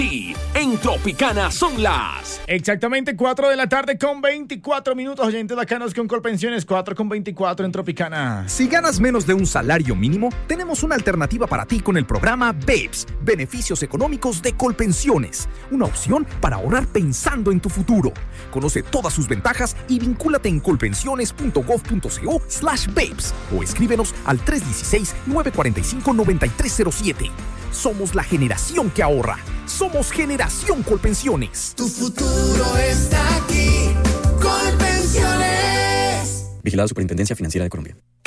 Y en Tropicana son las... Exactamente 4 de la tarde con 24 minutos. Oyentes bacanos con Colpensiones, 4 con 24 en Tropicana. Si ganas menos de un salario mínimo, tenemos una alternativa para ti con el programa BEPS, Beneficios Económicos de Colpensiones. Una opción para ahorrar pensando en tu futuro. Conoce todas sus ventajas y vincúlate en colpensiones.gov.co/BEPS o escríbenos al 316-945-9307. Somos la generación que ahorra. Somos Generación Colpensiones. Tu futuro está aquí. Colpensiones. Vigilado Superintendencia Financiera de Colombia.